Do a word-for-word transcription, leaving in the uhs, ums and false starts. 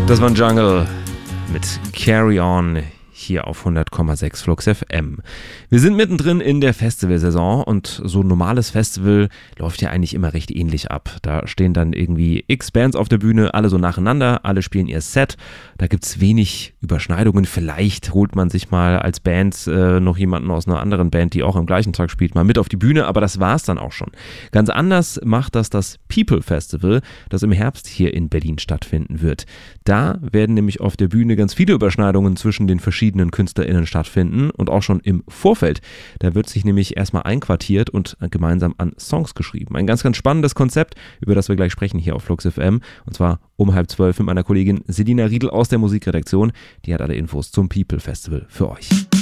Das war ein Jungle mit Carry On hier auf hundert Komma sechs Flux F M. Wir sind mittendrin in der Festivalsaison und so ein normales Festival läuft ja eigentlich immer recht ähnlich ab. Da stehen dann irgendwie x Bands auf der Bühne, alle so nacheinander, alle spielen ihr Set. Da gibt es wenig Überschneidungen. Vielleicht holt man sich mal als Band äh, noch jemanden aus einer anderen Band, die auch am gleichen Tag spielt, mal mit auf die Bühne, aber das war es dann auch schon. Ganz anders macht das das People Festival, das im Herbst hier in Berlin stattfinden wird. Da werden nämlich auf der Bühne ganz viele Überschneidungen zwischen den verschiedenen KünstlerInnen stattfinden und auch schon im Vorfeld. Da wird sich nämlich erstmal einquartiert und gemeinsam an Songs geschrieben. Ein ganz, ganz spannendes Konzept, über das wir gleich sprechen hier auf Flux F M, und zwar um halb zwölf mit meiner Kollegin Selina Riedl aus der Musikredaktion. Die hat alle Infos zum People Festival für euch.